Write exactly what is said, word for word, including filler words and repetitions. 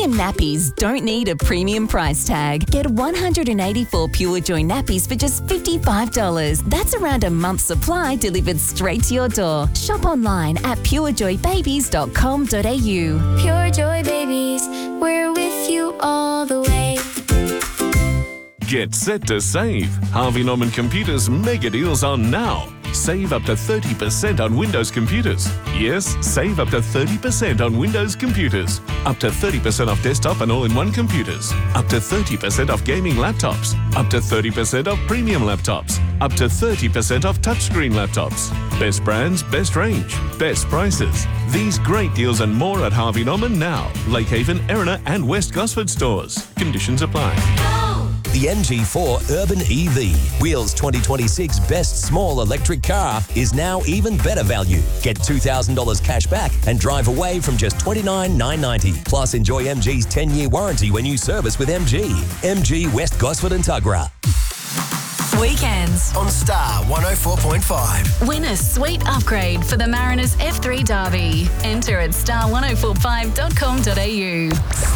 Premium nappies don't need a premium price tag. Get one hundred eighty-four Pure Joy nappies for just fifty-five dollars. That's around a month's supply delivered straight to your door. Shop online at pure joy babies dot com dot a u. Pure Joy Babies, we're with you all the way. Get set to save. Harvey Norman Computers mega deals on now. Save up to thirty percent on Windows computers. Yes, save up to thirty percent on Windows computers. Up to thirty percent off desktop and all-in-one computers. Up to thirty percent off gaming laptops. Up to thirty percent off premium laptops. Up to thirty percent off touchscreen laptops. Best brands, best range, best prices. These great deals and more at Harvey Norman now. Lakehaven, Erina and West Gosford stores. Conditions apply. The M G four Urban E V, Wheels twenty twenty-six Best Small Electric Car, is now even better value. Get two thousand dollars cash back and drive away from just twenty-nine thousand nine hundred ninety dollars. Plus, enjoy M G's ten-year warranty when you service with M G. M G West Gosford and Tuggerah. Weekends on Star one oh four point five. Win a sweet upgrade for the Mariners F three Derby. Enter at star one oh four five dot com dot a u.